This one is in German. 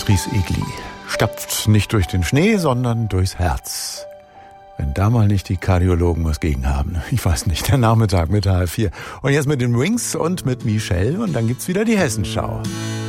Beatrice Egli stapft nicht durch den Schnee, sondern durchs Herz. Wenn da mal nicht die Kardiologen was gegen haben. Ich weiß nicht, der Nachmittag mit H4. Und jetzt mit den Wings und mit Michelle und dann gibt's wieder die Hessenschau.